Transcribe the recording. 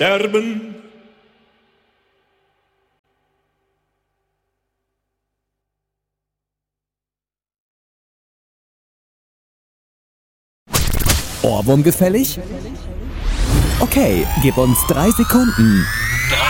sterben. Ohrwurm gefällig? Okay, gib uns 3 Sekunden. 3,